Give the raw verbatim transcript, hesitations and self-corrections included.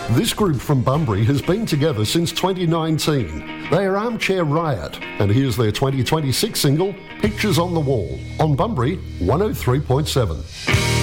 This group from Bunbury has been together since twenty nineteen. They are Armchair Riot, and here's their twenty twenty-six single, Pictures on the Wall, on Bunbury one oh three point seven.